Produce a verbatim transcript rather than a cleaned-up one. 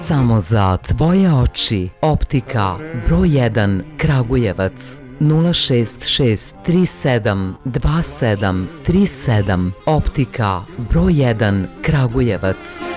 Samo za tvoje oči. Optika broj jedan Kragujevac. nula šest šest tri sedam dva sedam tri sedam. Optika broj jedan Kragujevac.